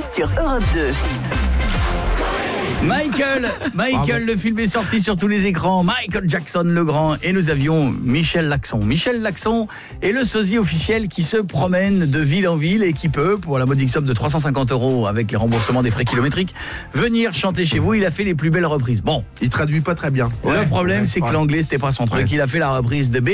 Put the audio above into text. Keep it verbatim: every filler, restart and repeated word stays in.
sur Europe deux. Michael, Michael, le film est sorti sur tous les écrans. Michael Jackson le grand. Et nous avions Michel Laxon. Michel Laxon est le sosie officiel qui se promène de ville en ville et qui peut, pour la modique somme de trois cent cinquante euros avec les remboursements des frais kilométriques, venir chanter chez vous. Il a fait les plus belles reprises. Bon, il traduit pas très bien. Le ouais, problème, ouais, c'est ouais. que l'anglais, c'était pas son truc. Ouais. Il a fait la reprise de B